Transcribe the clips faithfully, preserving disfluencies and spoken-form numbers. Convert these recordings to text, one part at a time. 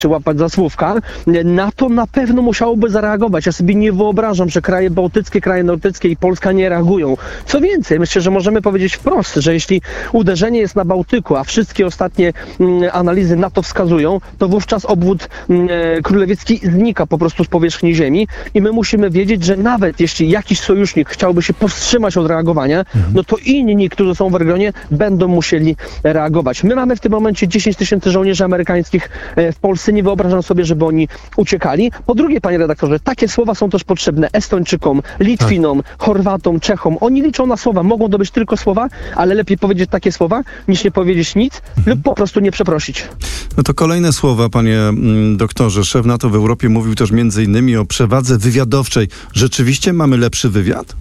czy łapać za słówka, NATO na pewno musiałoby zareagować. Ja sobie nie wyobrażam, że kraje bałtyckie, kraje nordyckie i Polska nie reagują. Co więcej, myślę, że możemy powiedzieć wprost, że jeśli uderzenie jest na Bałtyku, a wszystkie ostatnie mm, analizy na to wskazują, to wówczas obwód mm, królewicki znika po prostu z powierzchni ziemi i my musimy wiedzieć, że nawet jeśli jakiś sojusznik chciałby się powstrzymać od reagowania, mhm. no to inni, którzy są w regionie, będą musieli reagować. My mamy w tym momencie dziesięć tysięcy żołnierzy amerykańskich w Polsce. Nie wyobrażam sobie, żeby oni uciekali. Po drugie, panie redaktorze, takie słowa są też potrzebne Estończykom, Litwinom, tak. Chorwatom, Czechom. Oni liczą na słowa. Mogą to być tylko słowa, ale lepiej powiedzieć takie słowa, niż nie powiedzieć nic mhm. lub po prostu nie przeprosić. No to kolejne słowa, panie doktorze. Szef NATO w Europie mówił też między innymi o przewadze wywiadowczej. Rzeczywiście mamy lepszy wywiad?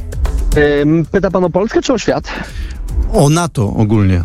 Pyta pan o Polskę czy o świat? O NATO ogólnie.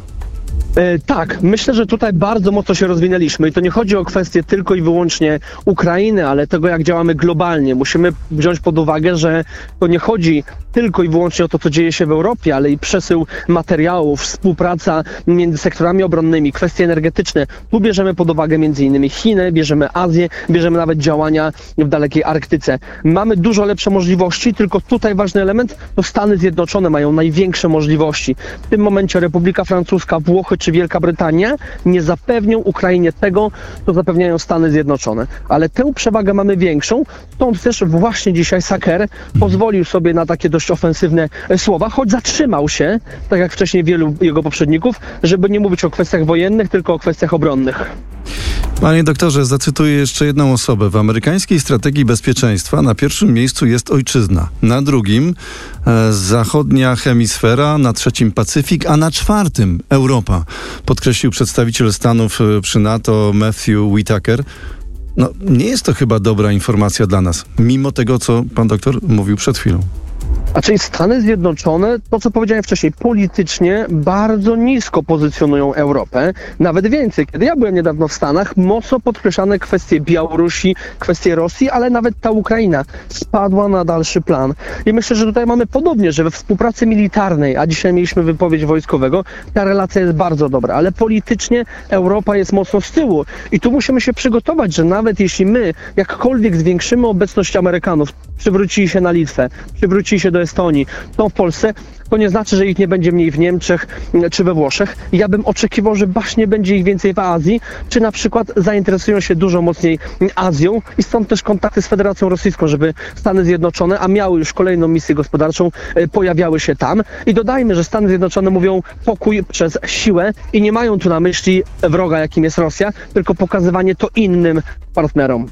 E, tak, myślę, że tutaj bardzo mocno się rozwinęliśmy i to nie chodzi o kwestię tylko i wyłącznie Ukrainy, ale tego, jak działamy globalnie. Musimy wziąć pod uwagę, że to nie chodzi tylko i wyłącznie o to, co dzieje się w Europie, ale i przesył materiałów, współpraca między sektorami obronnymi, kwestie energetyczne. Tu bierzemy pod uwagę między innymi Chiny, bierzemy Azję, bierzemy nawet działania w dalekiej Arktyce. Mamy dużo lepsze możliwości, tylko tutaj ważny element to Stany Zjednoczone mają największe możliwości. W tym momencie Republika Francuska, Włochy czy Wielka Brytania nie zapewnią Ukrainie tego, co zapewniają Stany Zjednoczone. Ale tę przewagę mamy większą, stąd też właśnie dzisiaj Saker pozwolił sobie na takie dość ofensywne słowa, choć zatrzymał się, tak jak wcześniej wielu jego poprzedników, żeby nie mówić o kwestiach wojennych, tylko o kwestiach obronnych. Panie doktorze, zacytuję jeszcze jedną osobę. W amerykańskiej strategii bezpieczeństwa na pierwszym miejscu jest ojczyzna, na drugim e, zachodnia hemisfera, na trzecim Pacyfik, a na czwartym Europa, podkreślił przedstawiciel Stanów przy NATO Matthew Whitaker. No, nie jest to chyba dobra informacja dla nas, mimo tego, co pan doktor mówił przed chwilą. A czyli Stany Zjednoczone, to co powiedziałem wcześniej, politycznie bardzo nisko pozycjonują Europę. Nawet więcej, kiedy ja byłem niedawno w Stanach, mocno podkreślane kwestie Białorusi, kwestie Rosji, ale nawet ta Ukraina spadła na dalszy plan. I myślę, że tutaj mamy podobnie, że we współpracy militarnej, a dzisiaj mieliśmy wypowiedź wojskowego, ta relacja jest bardzo dobra, ale politycznie Europa jest mocno z tyłu. I tu musimy się przygotować, że nawet jeśli my jakkolwiek zwiększymy obecność Amerykanów, przywrócili się na Litwę, przywrócili się do Estonii, to w Polsce, to nie znaczy, że ich nie będzie mniej w Niemczech czy we Włoszech. Ja bym oczekiwał, że właśnie będzie ich więcej w Azji, czy na przykład zainteresują się dużo mocniej Azją i stąd też kontakty z Federacją Rosyjską, żeby Stany Zjednoczone, a miały już kolejną misję gospodarczą, pojawiały się tam. I dodajmy, że Stany Zjednoczone mówią pokój przez siłę i nie mają tu na myśli wroga, jakim jest Rosja, tylko pokazywanie to innym partnerom.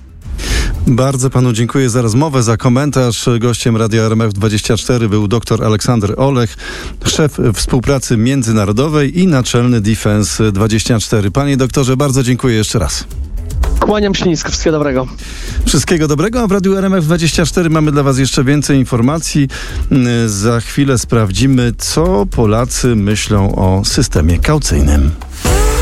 Bardzo panu dziękuję za rozmowę, za komentarz. Gościem Radia R M F dwadzieścia cztery był dr Aleksander Olech, szef współpracy międzynarodowej i naczelny Defense dwadzieścia cztery. Panie doktorze, bardzo dziękuję jeszcze raz. Kłaniam się nisko. Wszystkiego dobrego. Wszystkiego dobrego, a w Radiu R M F dwadzieścia cztery mamy dla was jeszcze więcej informacji. Za chwilę sprawdzimy, co Polacy myślą o systemie kaucyjnym.